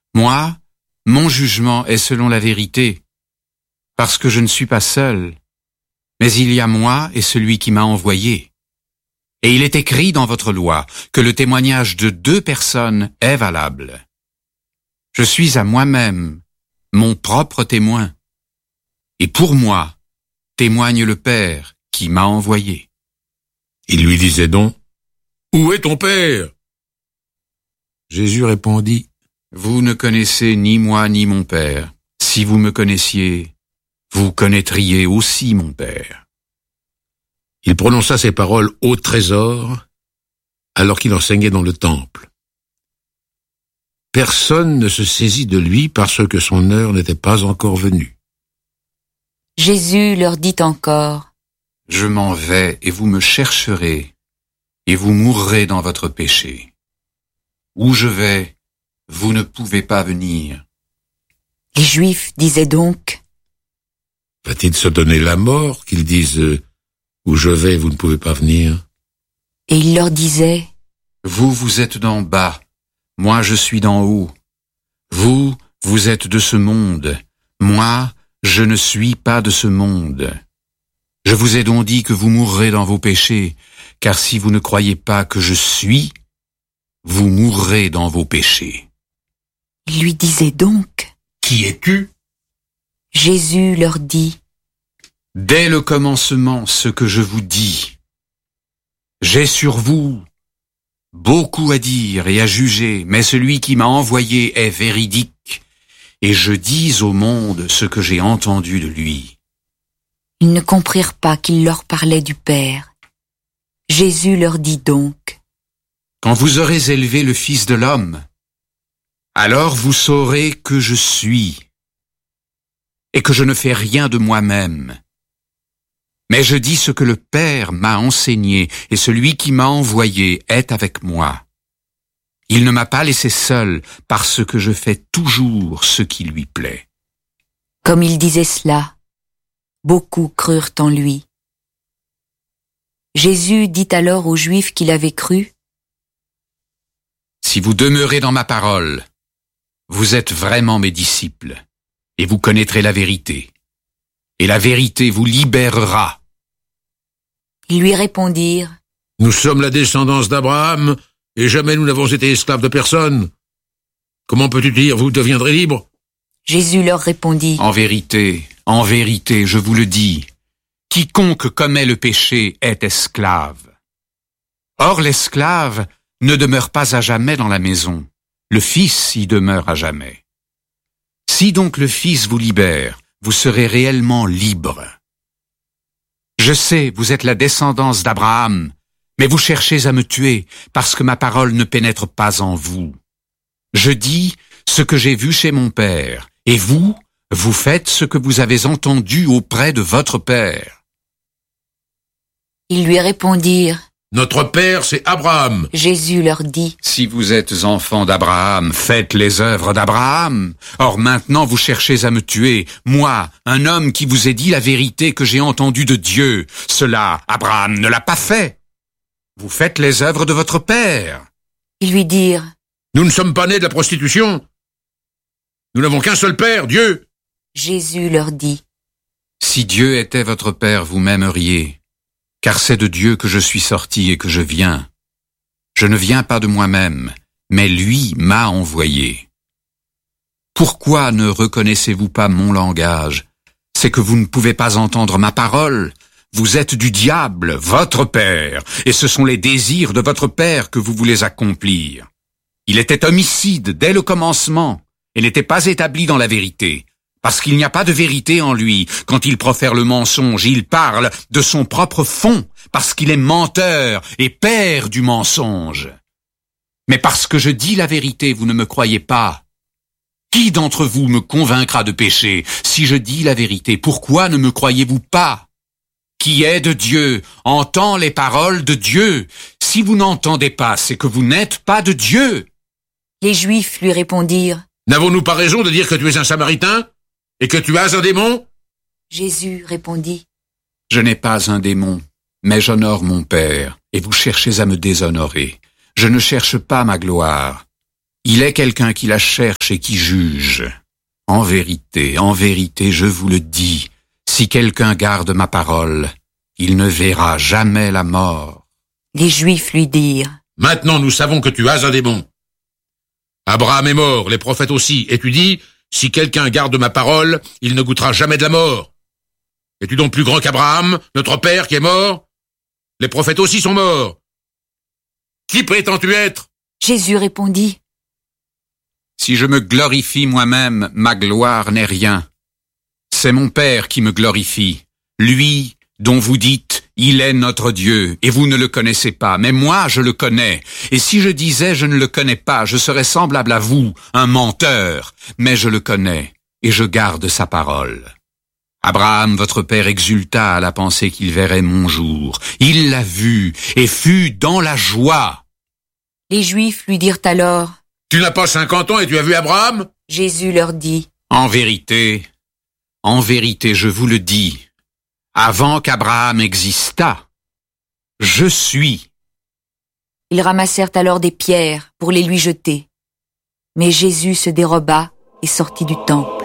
Moi, mon jugement est selon la vérité, parce que je ne suis pas seul, mais il y a moi et celui qui m'a envoyé. Et il est écrit dans votre loi que le témoignage de 2 personnes est valable. Je suis à moi-même mon propre témoin, et pour moi témoigne le Père qui m'a envoyé. Il lui disait donc, « Où est ton Père ?» Jésus répondit, « Vous ne connaissez ni moi ni mon Père. Si vous me connaissiez, vous connaîtriez aussi mon Père. » Il prononça ces paroles au trésor, alors qu'il enseignait dans le temple. Personne ne se saisit de lui parce que son heure n'était pas encore venue. Jésus leur dit encore, « Je m'en vais et vous me chercherez, et vous mourrez dans votre péché. Où je vais, vous ne pouvez pas venir. » Les Juifs disaient donc, « Va-t-il se donner la mort qu'il dise « Où je vais, vous ne pouvez pas venir ?» Et il leur disait, « Vous êtes d'en bas, moi je suis d'en haut. Vous êtes de ce monde, moi je ne suis pas de ce monde. Je vous ai donc dit que vous mourrez dans vos péchés, car si vous ne croyez pas que je suis, vous mourrez dans vos péchés. » Il lui disait donc, « Qui es-tu » Jésus leur dit, « Dès le commencement, ce que je vous dis, j'ai sur vous beaucoup à dire et à juger, mais celui qui m'a envoyé est véridique, et je dis au monde ce que j'ai entendu de lui. » Ils ne comprirent pas qu'il leur parlait du Père. Jésus leur dit donc, « Quand vous aurez élevé le Fils de l'homme, alors vous saurez que je suis, et que je ne fais rien de moi-même. Mais je dis ce que le Père m'a enseigné, et celui qui m'a envoyé est avec moi. Il ne m'a pas laissé seul, parce que je fais toujours ce qui lui plaît. » Comme il disait cela, beaucoup crurent en lui. Jésus dit alors aux Juifs qui l'avaient cru, « Si vous demeurez dans ma parole, vous êtes vraiment mes disciples, et vous connaîtrez la vérité, et la vérité vous libérera. » Ils lui répondirent, « Nous sommes la descendance d'Abraham, et jamais nous n'avons été esclaves de personne. Comment peux-tu dire, vous deviendrez libres ?» Jésus leur répondit, en vérité, je vous le dis, quiconque commet le péché est esclave. Or l'esclave ne demeure pas à jamais dans la maison, le Fils y demeure à jamais. Si donc le Fils vous libère, vous serez réellement libres. Je sais, vous êtes la descendance d'Abraham, mais vous cherchez à me tuer, parce que ma parole ne pénètre pas en vous. Je dis ce que j'ai vu chez mon Père, et vous faites ce que vous avez entendu auprès de votre Père. » Ils lui répondirent, « Notre Père, c'est Abraham. » Jésus leur dit, « Si vous êtes enfants d'Abraham, faites les œuvres d'Abraham. Or maintenant vous cherchez à me tuer, moi, un homme qui vous ai dit la vérité que j'ai entendue de Dieu. Cela, Abraham ne l'a pas fait. Vous faites les œuvres de votre père. » Ils lui dirent, « Nous ne sommes pas nés de la prostitution. Nous n'avons qu'un seul Père, Dieu. » Jésus leur dit, « Si Dieu était votre Père, vous m'aimeriez. Car c'est de Dieu que je suis sorti et que je viens. Je ne viens pas de moi-même, mais lui m'a envoyé. Pourquoi ne reconnaissez-vous pas mon langage? C'est que vous ne pouvez pas entendre ma parole. Vous êtes du diable, votre père, et ce sont les désirs de votre père que vous voulez accomplir. Il était homicide dès le commencement, et n'était pas établi dans la vérité. Parce qu'il n'y a pas de vérité en lui. Quand il profère le mensonge, il parle de son propre fond, parce qu'il est menteur et père du mensonge. Mais parce que je dis la vérité, vous ne me croyez pas. Qui d'entre vous me convaincra de péché? Si je dis la vérité, pourquoi ne me croyez-vous pas? Qui est de Dieu entend les paroles de Dieu. Si vous n'entendez pas, c'est que vous n'êtes pas de Dieu. » Les Juifs lui répondirent, « N'avons-nous pas raison de dire que tu es un Samaritain? Et que tu as un démon? » Jésus répondit, « Je n'ai pas un démon, mais j'honore mon Père, et vous cherchez à me déshonorer. Je ne cherche pas ma gloire. Il est quelqu'un qui la cherche et qui juge. En vérité, je vous le dis, si quelqu'un garde ma parole, il ne verra jamais la mort. » Les Juifs lui dirent: « Maintenant nous savons que tu as un démon. Abraham est mort, les prophètes aussi, et tu dis, si quelqu'un garde ma parole, il ne goûtera jamais de la mort. Es-tu donc plus grand qu'Abraham, notre père qui est mort? Les prophètes aussi sont morts. Qui prétends-tu être? » Jésus répondit: « Si je me glorifie moi-même, ma gloire n'est rien. C'est mon Père qui me glorifie, lui dont vous dites, il est notre Dieu, et vous ne le connaissez pas, mais moi je le connais. Et si je disais je ne le connais pas, je serais semblable à vous, un menteur, mais je le connais, et je garde sa parole. Abraham, votre père, exulta à la pensée qu'il verrait mon jour. Il l'a vu, et fut dans la joie. » Les Juifs lui dirent alors: « Tu n'as pas 50 ans et tu as vu Abraham? » Jésus leur dit: « En vérité, je vous le dis, avant qu'Abraham existât, je suis. » Ils ramassèrent alors des pierres pour les lui jeter. Mais Jésus se déroba et sortit du temple.